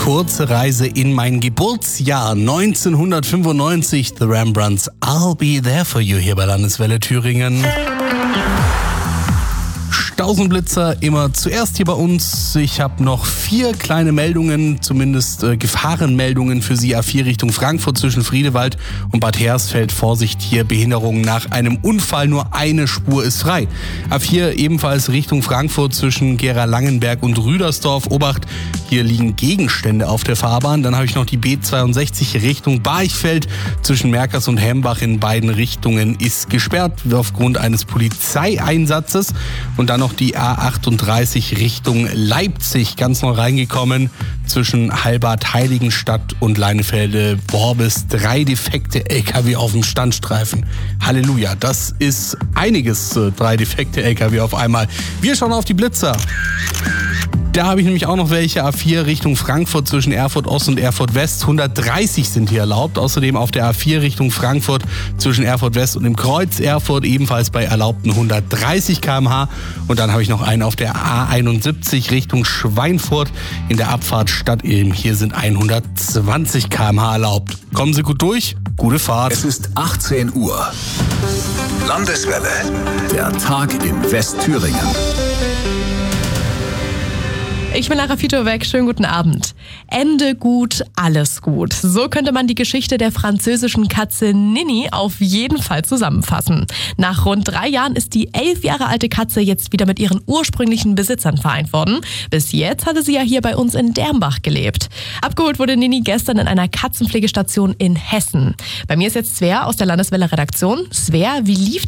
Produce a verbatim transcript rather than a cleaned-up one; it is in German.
kurze Reise in mein Geburtsjahr neunzehnhundertfünfundneunzig. The Rembrandts, I'll Be There For You hier bei Landeswelle Thüringen. Tausendblitzer immer zuerst hier bei uns. Ich habe noch vier kleine Meldungen, zumindest äh, Gefahrenmeldungen für Sie. A vier Richtung Frankfurt zwischen Friedewald und Bad Hersfeld. Vorsicht hier, Behinderungen nach einem Unfall. Nur eine Spur ist frei. A vier ebenfalls Richtung Frankfurt zwischen Gera-Langenberg und Rüdersdorf. Obacht, hier liegen Gegenstände auf der Fahrbahn. Dann habe ich noch die B zweiundsechzig Richtung Barchfeld zwischen Merkers und Hembach. In beiden Richtungen ist gesperrt aufgrund eines Polizeieinsatzes. Und dann noch die A achtunddreißig Richtung Leipzig, ganz neu reingekommen, zwischen Halbad, Heiligenstadt und Leinefelde-Worbis. Drei defekte L K W auf dem Standstreifen. Halleluja, das ist einiges, drei defekte L K W auf einmal. Wir schauen auf die Blitzer. Da habe ich nämlich auch noch welche. A vier Richtung Frankfurt zwischen Erfurt Ost und Erfurt West. hundertdreißig sind hier erlaubt. Außerdem auf der A vier Richtung Frankfurt zwischen Erfurt West und dem Kreuz Erfurt ebenfalls bei erlaubten hundertdreißig Kilometer pro Stunde. Und dann habe ich noch einen auf der A einundsiebzig Richtung Schweinfurt in der Abfahrt Stadt Ilm. Hier sind hundertzwanzig Kilometer pro Stunde erlaubt. Kommen Sie gut durch. Gute Fahrt. Es ist achtzehn Uhr. Landeswelle. Der Tag in Westthüringen. Ich bin Lara Fitow-Weck, schönen guten Abend. Ende gut, alles gut. So könnte man die Geschichte der französischen Katze Nini auf jeden Fall zusammenfassen. Nach rund drei Jahren ist die elf Jahre alte Katze jetzt wieder mit ihren ursprünglichen Besitzern vereint worden. Bis jetzt hatte sie ja hier bei uns in Dermbach gelebt. Abgeholt wurde Nini gestern in einer Katzenpflegestation in Hessen. Bei mir ist jetzt Svea aus der Landeswelle Redaktion. Svea, wie lief